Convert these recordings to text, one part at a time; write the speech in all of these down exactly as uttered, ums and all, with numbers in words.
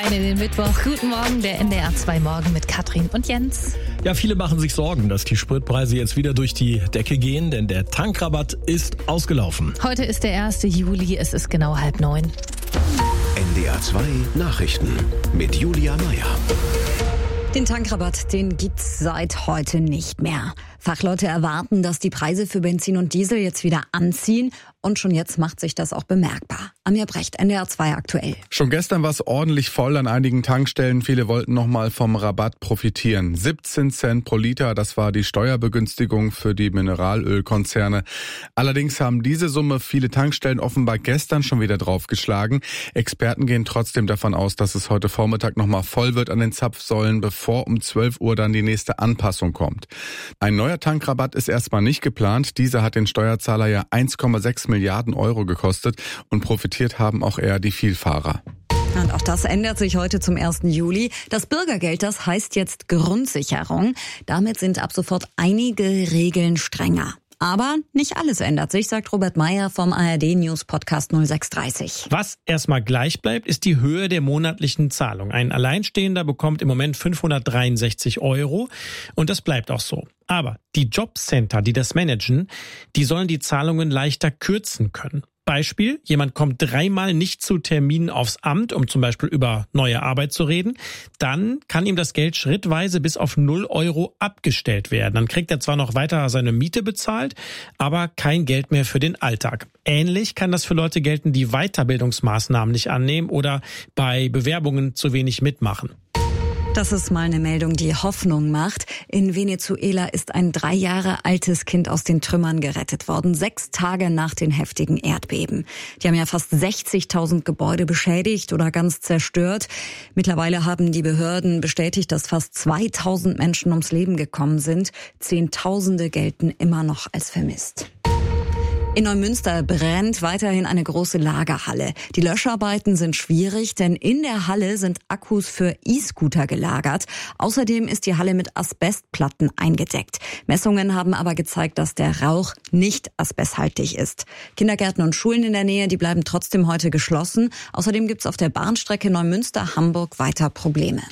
In den Mittwoch. Guten Morgen, der N D R zwei Morgen mit Katrin und Jens. Ja, viele machen sich Sorgen, dass die Spritpreise jetzt wieder durch die Decke gehen, denn der Tankrabatt ist ausgelaufen. Heute ist der erste Juli, es ist genau halb neun. N D R zwei Nachrichten mit Julia Meyer. Den Tankrabatt, den gibt's seit heute nicht mehr. Fachleute erwarten, dass die Preise für Benzin und Diesel jetzt wieder anziehen. Und schon jetzt macht sich das auch bemerkbar. Amir Brecht, N D R zwei aktuell. Schon gestern war es ordentlich voll an einigen Tankstellen. Viele wollten nochmal vom Rabatt profitieren. siebzehn Cent pro Liter, das war die Steuerbegünstigung für die Mineralölkonzerne. Allerdings haben diese Summe viele Tankstellen offenbar gestern schon wieder draufgeschlagen. Experten gehen trotzdem davon aus, dass es heute Vormittag nochmal voll wird an den Zapfsäulen, bevor um zwölf Uhr dann die nächste Anpassung kommt. Ein neuer Tankrabatt ist erstmal nicht geplant. Dieser hat den Steuerzahler ja eins Komma sechs Milliarden Euro gekostet und profitiert haben auch eher die Vielfahrer. Und auch das ändert sich heute zum ersten Juli. Das Bürgergeld, das heißt jetzt Grundsicherung. Damit sind ab sofort einige Regeln strenger. Aber nicht alles ändert sich, sagt Robert Meyer vom A R D-News-Podcast null sechs dreißig. Was erstmal gleich bleibt, ist die Höhe der monatlichen Zahlung. Ein Alleinstehender bekommt im Moment fünfhundertdreiundsechzig Euro und das bleibt auch so. Aber die Jobcenter, die das managen, die sollen die Zahlungen leichter kürzen können. Beispiel, jemand kommt dreimal nicht zu Terminen aufs Amt, um zum Beispiel über neue Arbeit zu reden, dann kann ihm das Geld schrittweise bis auf null Euro abgestellt werden. Dann kriegt er zwar noch weiter seine Miete bezahlt, aber kein Geld mehr für den Alltag. Ähnlich kann das für Leute gelten, die Weiterbildungsmaßnahmen nicht annehmen oder bei Bewerbungen zu wenig mitmachen. Das ist mal eine Meldung, die Hoffnung macht. In Venezuela ist ein drei Jahre altes Kind aus den Trümmern gerettet worden, sechs Tage nach den heftigen Erdbeben. Die haben ja fast sechzigtausend Gebäude beschädigt oder ganz zerstört. Mittlerweile haben die Behörden bestätigt, dass fast zweitausend Menschen ums Leben gekommen sind. Zehntausende gelten immer noch als vermisst. In Neumünster brennt weiterhin eine große Lagerhalle. Die Löscharbeiten sind schwierig, denn in der Halle sind Akkus für E-Scooter gelagert. Außerdem ist die Halle mit Asbestplatten eingedeckt. Messungen haben aber gezeigt, dass der Rauch nicht asbesthaltig ist. Kindergärten und Schulen in der Nähe, die bleiben trotzdem heute geschlossen. Außerdem gibt's auf der Bahnstrecke Neumünster-Hamburg weiter Probleme.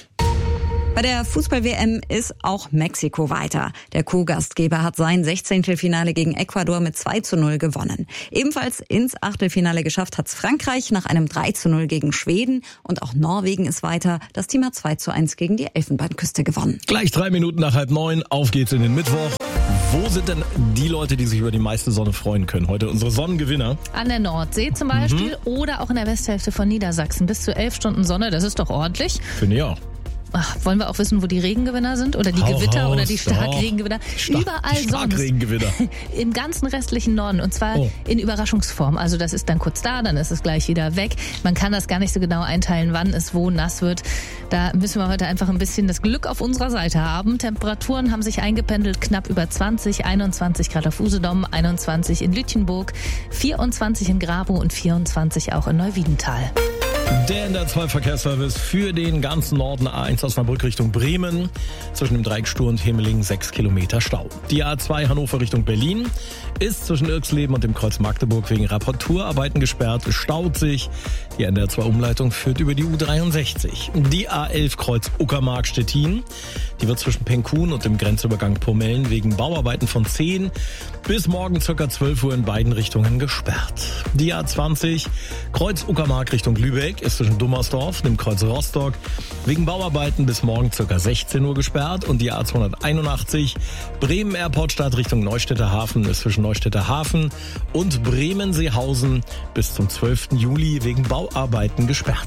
Bei der Fußball-W M ist auch Mexiko weiter. Der Co-Gastgeber hat sein Sechzehntelfinale gegen Ecuador mit zwei zu null gewonnen. Ebenfalls ins Achtelfinale geschafft hat's Frankreich nach einem drei zu null gegen Schweden. Und auch Norwegen ist weiter. Das Team hat zwei zu eins gegen die Elfenbeinküste gewonnen. Gleich drei Minuten nach halb neun, auf geht's in den Mittwoch. Wo sind denn die Leute, die sich über die meiste Sonne freuen können heute? Unsere Sonnengewinner? An der Nordsee zum Beispiel mhm. oder auch in der Westhälfte von Niedersachsen. Bis zu elf Stunden Sonne, das ist doch ordentlich. Finde ich auch. Ach, wollen wir auch wissen, wo die Regengewinner sind? Oder die Hau Gewitter raus, oder die Starkregengewinner? Stark, Überall die Starkregengewinner. sonst. Im ganzen restlichen Norden. Und zwar oh. in Überraschungsform. Also das ist dann kurz da, dann ist es gleich wieder weg. Man kann das gar nicht so genau einteilen, wann es wo nass wird. Da müssen wir heute einfach ein bisschen das Glück auf unserer Seite haben. Temperaturen haben sich eingependelt, knapp über zwanzig, einundzwanzig Grad auf Usedom, einundzwanzig in Lütjenburg, vierundzwanzig in Grabow und vierundzwanzig auch in Neuwiedental. Der N D R zwei Verkehrsservice für den ganzen Norden. A eins Osnabrück Richtung Bremen. Zwischen dem Dreieck Stur und Hemeling sechs Kilometer Stau. Die A zwei Hannover Richtung Berlin ist zwischen Irxleben und dem Kreuz Magdeburg wegen Reparaturarbeiten gesperrt. Es staut sich. Die N D R zwei Umleitung führt über die U dreiundsechzig. Die A elf Kreuz Uckermark Stettin. Die wird zwischen Penkun und dem Grenzübergang Pomellen wegen Bauarbeiten von zehn bis morgen ca. zwölf Uhr in beiden Richtungen gesperrt. Die A zwanzig Kreuz Uckermark Richtung Lübeck ist zwischen Dummersdorf, dem Kreuz Rostock, wegen Bauarbeiten bis morgen ca. sechzehn Uhr gesperrt. Und die A zweihunderteinundachtzig Bremen-Airportstadt Richtung Neustädter Hafen ist zwischen Neustädter Hafen und Bremen-Seehausen bis zum zwölften Juli wegen Bauarbeiten gesperrt.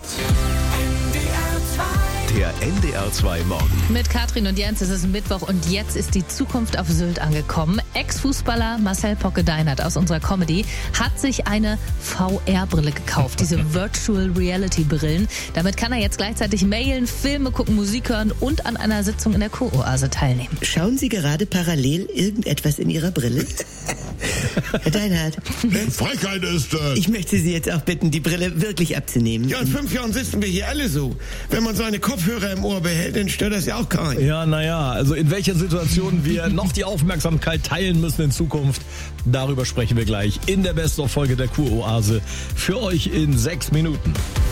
Der N D R zwei Morgen. Mit Katrin und Jens ist es Mittwoch und jetzt ist die Zukunft auf Sylt angekommen. Ex-Fußballer Marcel Pocke-Deinert aus unserer Comedy hat sich eine V R-Brille gekauft, diese Virtual Reality-Brillen. Damit kann er jetzt gleichzeitig mailen, Filme gucken, Musik hören und an einer Sitzung in der Kuroase teilnehmen. Schauen Sie gerade parallel irgendetwas in Ihrer Brille? Herr Deinert. Frechheit ist... Äh ich möchte Sie jetzt auch bitten, die Brille wirklich abzunehmen. Ja, in fünf Jahren sitzen wir hier alle so. Wenn man seine Kopfhörer im Ohr behält, dann stört das ja auch keinen. Ja, naja, also in welcher Situation wir noch die Aufmerksamkeit teilen müssen in Zukunft, darüber sprechen wir gleich in der Best-of-Folge der Kuroase für euch in sechs Minuten.